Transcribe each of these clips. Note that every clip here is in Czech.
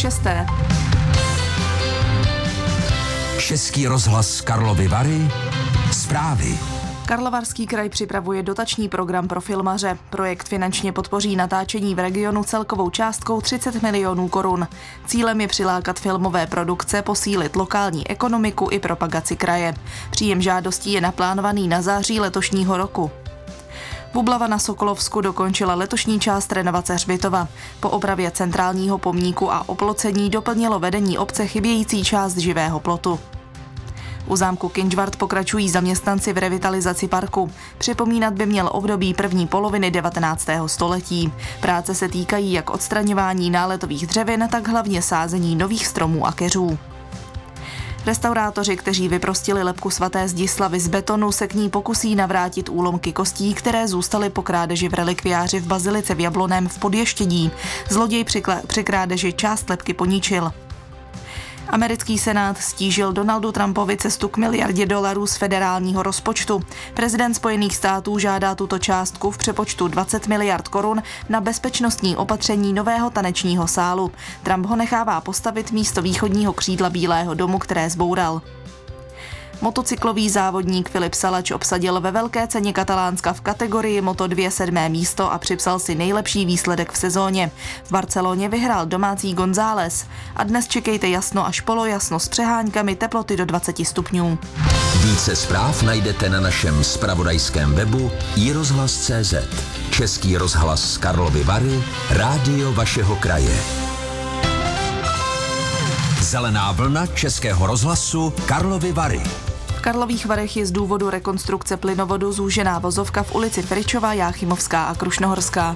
6:30. Český rozhlas Karlovy Vary. Zprávy. Karlovarský kraj připravuje dotační program pro filmaře. Projekt finančně podpoří natáčení v regionu celkovou částkou 30 milionů korun. Cílem je přilákat filmové produkce, posílit lokální ekonomiku i propagaci kraje. Příjem žádostí je naplánovaný na září letošního roku. Bublava na Sokolovsku dokončila letošní část renovace hřbitova. Po opravě centrálního pomníku a oplocení doplnilo vedení obce chybějící část živého plotu. U zámku Kynžvart pokračují zaměstnanci v revitalizaci parku. Připomínat by měl období první poloviny 19. století. Práce se týkají jak odstraňování náletových dřevin, tak hlavně sázení nových stromů a keřů. Restaurátoři, kteří vyprostili lebku svaté Zdislavy z betonu, se k ní pokusí navrátit úlomky kostí, které zůstaly po krádeži v relikviáři v bazilice v Jablonném v Podještědí. Zloděj při krádeži část lebky poničil. Americký senát stížil Donaldu Trumpovi cestu k miliardě dolarů z federálního rozpočtu. Prezident Spojených států žádá tuto částku v přepočtu 20 miliard korun na bezpečnostní opatření nového tanečního sálu. Trump ho nechává postavit místo východního křídla Bílého domu, které zboural. Motocyklový závodník Filip Salač obsadil ve velké ceně Katalánska v kategorii Moto2 7. místo a připsal si nejlepší výsledek v sezóně. V Barceloně vyhrál domácí González. A dnes čekejte jasno až polojasno s přeháňkami, teploty do 20 stupňů. Více zpráv najdete na našem zpravodajském webu iRozhlas.cz. Český rozhlas Karlovy Vary, rádio vašeho kraje. Zelená vlna Českého rozhlasu Karlovy Vary. V Karlových Varech je z důvodu rekonstrukce plynovodu zúžená vozovka v ulici Fričová, Jáchymovská a Krušnohorská.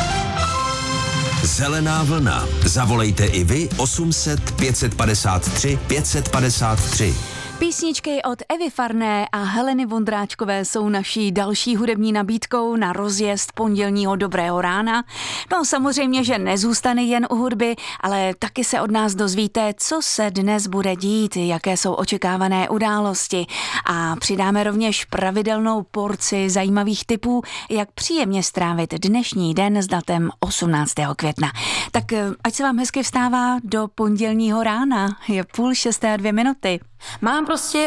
Zelená vlna. Zavolejte i vy 800 553 553. Písničky od Evy Farné a Heleny Vondráčkové jsou naší další hudební nabídkou na rozjezd pondělního dobrého rána. No samozřejmě, že nezůstane jen u hudby, ale taky se od nás dozvíte, co se dnes bude dít, jaké jsou očekávané události. A přidáme rovněž pravidelnou porci zajímavých tipů, jak příjemně strávit dnešní den s datem 18. května. Tak ať se vám hezky vstává do pondělního rána. Je 5:30 a 2 minuty. Mám prostě